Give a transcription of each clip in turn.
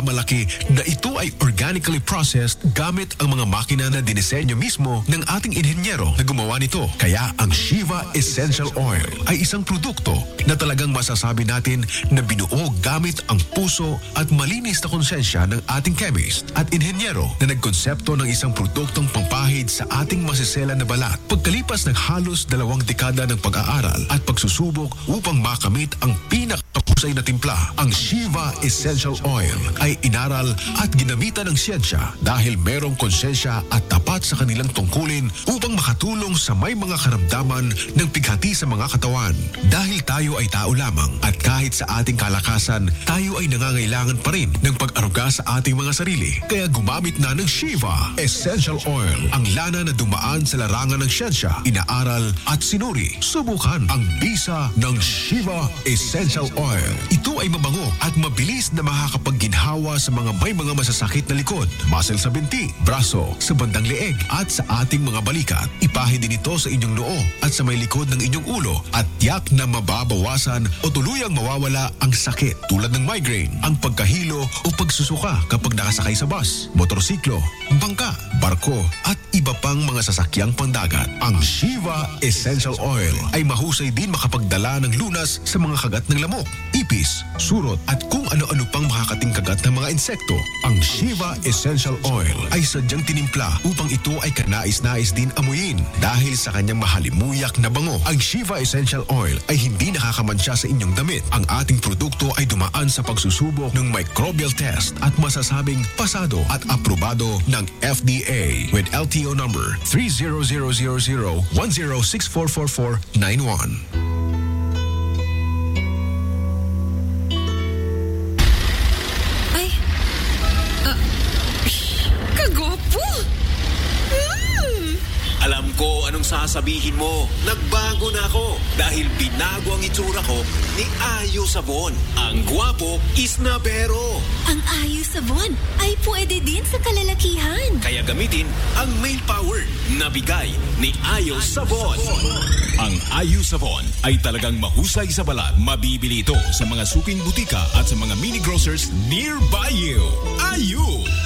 pagmamalaki na ito ay organically processed gamit ang mga makina na dinisenyo mismo ng ating inhenyero na gumawa nito. Kaya ang Shiva Essential Oil ay isang produkto na talagang masasabi natin na binuo gamit ang puso at malinis na konsensya ng ating chemist at inhenyero na nagkonsepto ng isang produktong pampahid sa ating masisela na balat. Pagkalipas ng halos 2 dekada ng pag-aaral at pagsusubok upang makamit ang pinakahusay na timpla, ang Shiva Essential Oil ay inaral at ginamitan ng siyensya dahil merong konsensya at tapat sa kanilang tungkulin upang makatulong sa may mga karamdaman ng pighati sa mga katawan. Dahil tayo ay tao lamang at kahit sa ating kalakasan, tayo ay nangangailangan pa rin ng pag-aruga sa ating mga sarili. Kaya gumamit na ng Shiva Essential Oil, ang lana na dumaan sa larangan ng siyensya, inaaral at sinuri. Subukan ang bisa ng Shiva Essential Oil. Ito ay mabango at mabilis na makakapagginhawa sa mga may mga masasakit na likod, muscle sa binti, braso, sa bandang leeg at sa ating mga balikat. Ipahid din ito sa inyong noo at sa may likod ng inyong ulo at tiyak na mababawasan o tuluyang mawawala ang sakit tulad ng migraine, ang pagkahilo o pagsusuka kapag nakasakay sa bus, motorsiklo, bangka, barko at iba pang mga sasakyang pandagat. Ang Shiva Essential Oil ay mahusay din makapagdala ng lunas sa mga kagat ng lamok, ipis, surot at kung ano-ano pang makakating kagat ng mga insekto. Ang Shiva Essential Oil ay sadyang tinimpla upang ito ay kanais-nais din amuyin dahil sa kanyang mahalimuyak na bango. Ang Shiva Essential Oil ay hindi nakakamansya sa inyong damit. Ang ating produkto ay dumaan sa pagsusubok ng microbial test at masasabing pasado at aprobado ng FDA with LTO number 3000010644491. Alam ko anong sasabihin mo. Nagbago na ako dahil binago ang itsura ko ni Ayo Sabon. Ang gwapo is nabero. Ang Ayo Sabon ay pwede din sa kalalakihan. Kaya gamitin ang male power na bigay ni Ayo Sabon. Ang Ayo Sabon ay talagang mahusay sa balat. Mabibili ito sa mga suking butika at sa mga mini grocers nearby you. Ayo!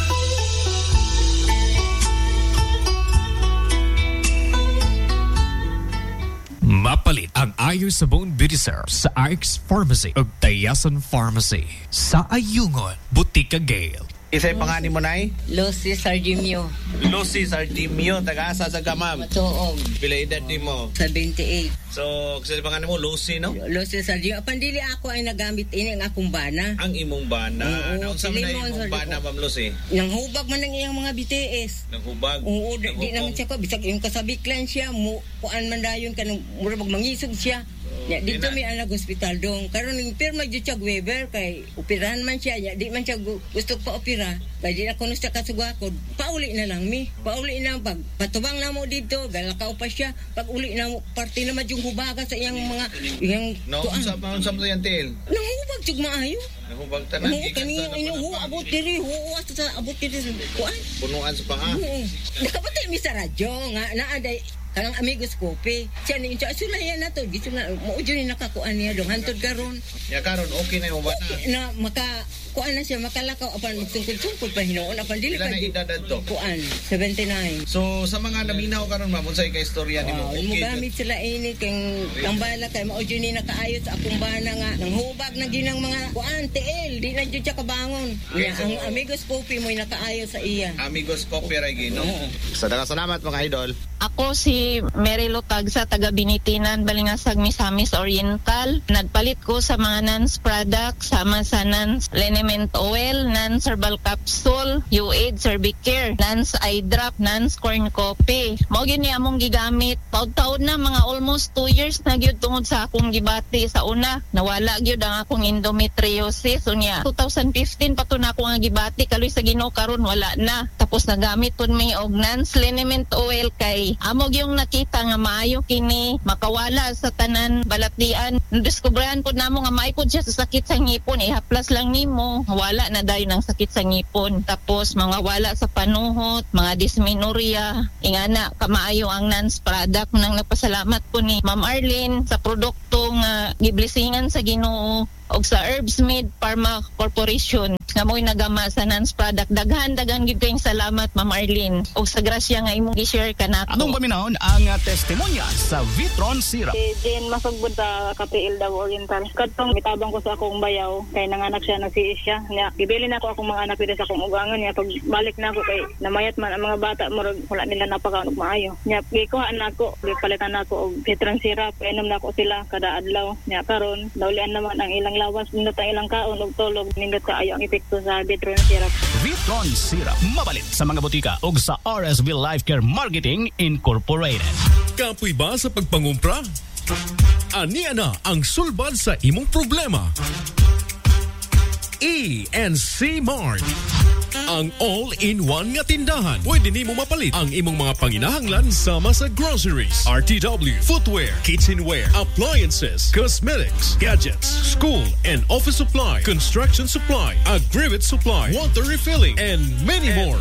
Mapalit ang Ayo Sabon Beauty Serum sa RX Pharmacy ug Tayasan Pharmacy sa Ayungon, Butika Gale. Isa'y panganin mo, Nay? Lucy Sardimio. Lucy Sardimio, taga-asa sa Gamam. Matuog. Pila edad ni mo? 78. So, kasi panganin mo, Lucy, no? Lucy Sardimio. Pandili ako ay nagamit ini ang akong bana. Ang imong bana. Naunsa mo na imong bana, Ma'am Lucy? Nang hubag man ang iyang mga BTS. Nang hubag? Oo, di naman siya ko. Bisag yung kasabiklan siya, kuan man dayon ka nung murabag mangisog siya. Ya, dito may anak hospital dong. Karon ning pirma jud siya Weber kay operahan man siya. Ya, di man siya gusto pa opera. Kay di na kuno siya kasugakod. Pauli na lang mi. Pauli na pag patubang na mo dito, galakaw pa siya. Pag uli na mo parte na yung hubaga sa iyang mga iyang unsa mo yan til? Nang hubag jud maayo. Nahubag tanan kaniyang inuho abot diri, sa abot diri kuan. Punuan sa panga. Nakapatay mi sa radyo nga naaday kanang amigos kopi. Siya ni siya sulayan na to. Gito na mo jud ni nakakuan niya dong hantod karon. Ya karon okay na yung bana. Na maka kuan na siya makalakaw apan magtungkol-tungkol pa hinuon apan dili pa edad to. Kuan 79. So sa mga naminaw karon ma'am unsay ka istorya nimo? Okay. Gamit sila ini kang tambala kay mao jud ni nakaayos sa akong bana nga nang hubag na ginang mga kuan TL di na jud siya kabangon. Okay, so, ang amigos kopi mo nakaayos sa iya. Amigos kopi ra gino. So salamat mga idol. Ako si Mary Lutag sa taga Binitinan, Balingasag, Misamis Oriental. Nagpalit ko sa mga NANS products, sama sa NANS Liniment Oil, NANS Herbal Capsule, UAID Cervicare, NANS Eye Drop, NANS Corn Coffee. Mao gini among gigamit. Taud-taud na, mga almost 2 years na gyud tungod sa akong gibati. Sa una, nawala gyud ang akong endometriosis. Unya, 2015 pa to na ako nga gibati. Kaloy sa Ginoo karon wala na. Tapos nagamit pud mi og NANS Liniment Oil kay amog yung nakita nga maayo kini makawala sa tanan balatdian. Diskubrahan pud namo nga maipod siya sa sakit sa ngipon, ihaplas lang nimo wala na dayon ang sakit sa ngipon. Tapos mga wala sa panuhot, mga dysmenorrhea, ingana kamaayo ang NANS product. Nang napasalamat po ni Ma'am Arlene sa produkto nga giblisingan sa Ginoo og sa Herbs Med Pharma Corporation. nga mo'y nagama sa NANS product. Daghan gid kayong salamat, Ma'am Arlene. O sa grasya nga imong gi-share kanako. Anong paminahon ang testimonya sa Vitron Syrup? Si Jane Masugbod sa KPL Davao Oriental. Katong mitabang ko sa akong bayaw kay nanganak siya nagsiis siya. Nya gibili na ako akong mga anak sa akong ugangan niya pag balik na ako kay namayat man ang mga bata murag wala nila napakaon og maayo. Nya gikuha na ako, gipalitan na ako og Vitron Syrup. Inom na ako sila kada adlaw. Nya karon dawlian naman ang ilang lawas, nindot ang ilang kaon og tulog, nindot kaayo ang epekto sa Vitron Syrup. Vitron Syrup mabalit sa mga butika ug sa RSV Life Care Marketing Incorporated. Kapoy ba sa pagpangumpra? Ania na ang sulbad sa imong problema. E&C Mart, ang all-in-one nga tindahan. Pwede nimo mapalit ang imong mga panginahanglan sama sa groceries, RTW, footwear, kitchenware, appliances, cosmetics, gadgets, school and office supply, construction supply, aggregate supply, water refilling, and many more.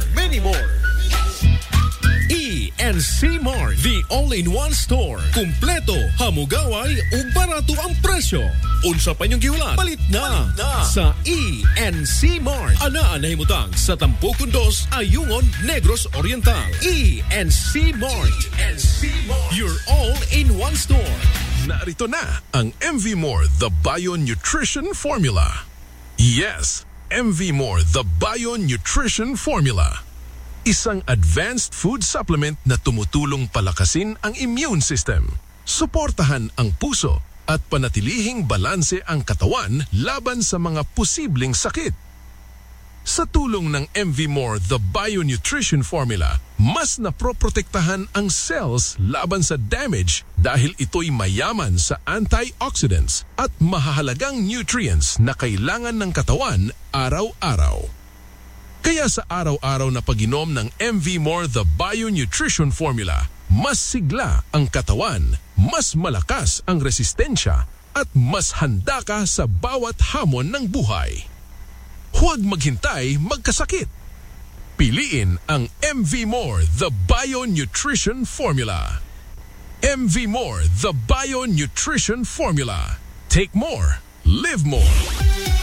E&C Mart, the all-in-one store. Kumpleto, hamugaway ug barato ang presyo. Unsa pa niyong gihulat? Palit na sa E&C Mart. Anaa na himutang sa Tampukon 2, Ayungon, Negros Oriental. E&C Mart. Your all-in-one store. Narito na ang MV More The Bio Nutrition Formula. Yes, MV More The Bio Nutrition Formula. Isang advanced food supplement na tumutulong palakasin ang immune system, suportahan ang puso at panatilihing balanse ang katawan laban sa mga posibleng sakit. Sa tulong ng MV More The Bio Nutrition Formula, mas naproprotektahan ang cells laban sa damage dahil ito'y mayaman sa antioxidants at mahahalagang nutrients na kailangan ng katawan araw-araw. Kaya sa araw-araw na pag-inom ng MV More The Bio Nutrition Formula, mas sigla ang katawan, mas malakas ang resistensya, at mas handa ka sa bawat hamon ng buhay. Huwag maghintay magkasakit. Piliin ang MV More The Bio Nutrition Formula. MV More The Bio Nutrition Formula. Take more, live more.